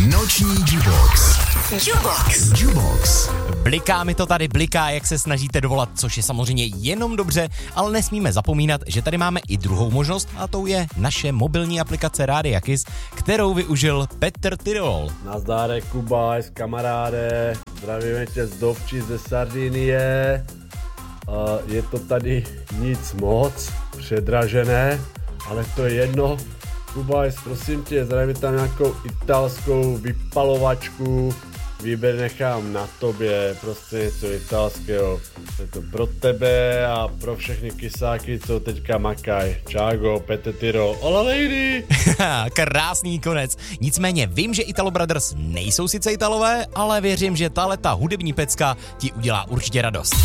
Noční Jubox. Jubox. Bliká mi to tady, bliká, jak se snažíte dovolat, což je samozřejmě jenom dobře, ale nesmíme zapomínat, že tady máme i druhou možnost a tou je naše mobilní aplikace Rádia Kiss, kterou využil Petr Tyrol. Nazdárek, Kubáš, kamaráde, zdravíme tě z Dovči, ze Sardinie. Je to tady nic moc, předražené, ale to je jedno. Kubáš, prosím tě, zdravím tam nějakou italskou vypalovačku, výběr nechám na tobě, prostě něco italského. Je to pro tebe a pro všechny kysáky, co teďka makaj. Čágo, Petr Tyrol, hola lady! Krásný konec. Nicméně vím, že Italo Brothers nejsou sice Italové, ale věřím, že tahleta hudební pecka ti udělá určitě radost.